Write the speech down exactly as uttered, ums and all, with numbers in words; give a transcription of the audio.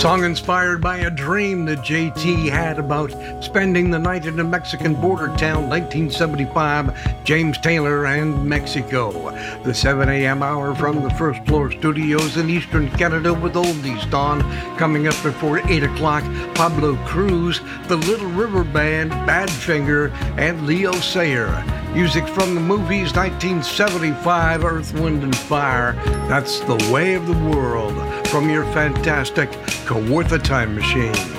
Song inspired by a dream that J T had about spending the night in a Mexican border town, nineteen seventy-five, James Taylor and Mexico. The seven a.m. hour from the First Floor Studios in Eastern Canada with Oldies Dawn. Coming up before eight o'clock, Pablo Cruz, the Little River Band, Badfinger, and Leo Sayer. Music from the movies nineteen seventy-five, Earth, Wind and Fire. That's The Way of the World from your fantastic Kawartha Time Machine.